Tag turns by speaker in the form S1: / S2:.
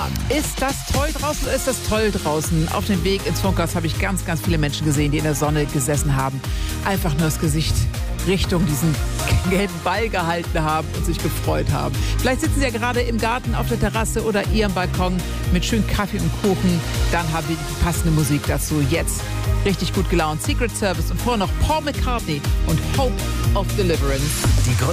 S1: an.
S2: Ist das toll draußen oder ist das toll draußen? Auf dem Weg ins Funkhaus habe ich ganz, ganz viele Menschen gesehen, die in der Sonne gesessen haben. Einfach nur das Gesicht Richtung diesen gelben Ball gehalten haben und sich gefreut haben. Vielleicht sitzen Sie ja gerade im Garten, auf der Terrasse oder Ihrem Balkon mit schön Kaffee und Kuchen. Dann haben wir die passende Musik dazu. Jetzt richtig gut gelaunt. Secret Service und vorher noch Paul McCartney und Hope of Deliverance.
S1: Die